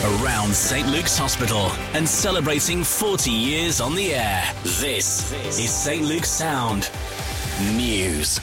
around St Luke's Hospital and celebrating 40 years on the air. This is St Luke's Sound News.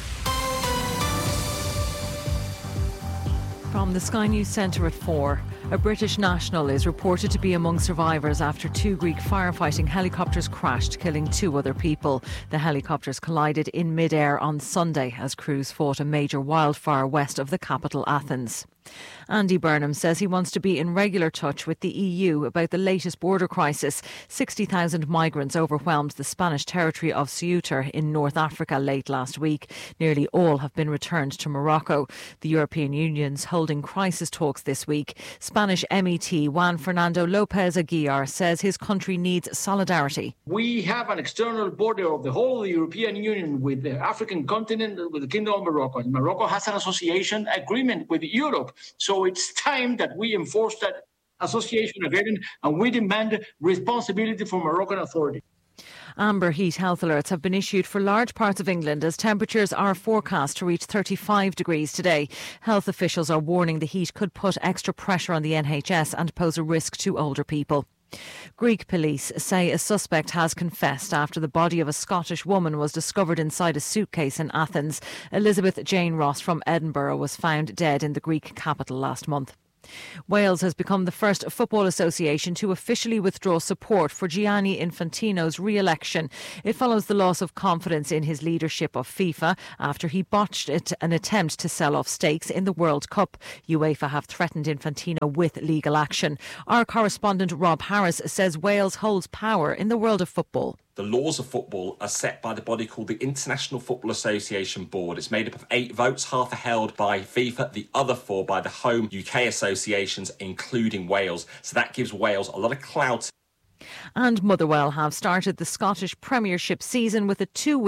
From the Sky News Centre at 4, a British national is reported to be among survivors after 2 Greek firefighting helicopters crashed, killing 2 other people. The helicopters collided in mid-air on Sunday as crews fought a major wildfire west of the capital, Athens. Andy Burnham says he wants to be in regular touch with the EU about the latest border crisis. 60,000 migrants overwhelmed the Spanish territory of Ceuta in North Africa late last week. Nearly all have been returned to Morocco. The European Union's holding crisis talks this week. Spanish MET Juan Fernando López Aguilar says his country needs solidarity. We have an external border of the whole of the European Union with the African continent, with the Kingdom of Morocco. And Morocco has an association agreement with Europe. So it's time that we enforce that association agreement and we demand responsibility from Moroccan authorities. Amber heat health alerts have been issued for large parts of England as temperatures are forecast to reach 35 degrees today. Health officials are warning the heat could put extra pressure on the NHS and pose a risk to older people. Greek police say a suspect has confessed after the body of a Scottish woman was discovered inside a suitcase in Athens. Elizabeth Jane Ross from Edinburgh was found dead in the Greek capital last month. Wales has become the first football association to officially withdraw support for Gianni Infantino's re-election. It follows the loss of confidence in his leadership of FIFA after he botched an attempt to sell off stakes in the World Cup. UEFA have threatened Infantino with legal action. Our correspondent Rob Harris says Wales holds power in the world of football. The laws of football are set by the body called the International Football Association Board. It's made up of 8 votes, half are held by FIFA, the other 4 by the home UK associations, including Wales. So that gives Wales a lot of clout. And Motherwell have started the Scottish Premiership season with a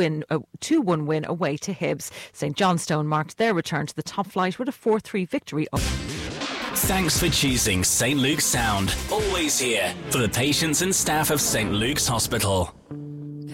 2-1 win away to Hibs. St Johnstone marked their return to the top flight with a 4-3 victory. Thanks for choosing St Luke's Sound. Always here for the patients and staff of St Luke's Hospital.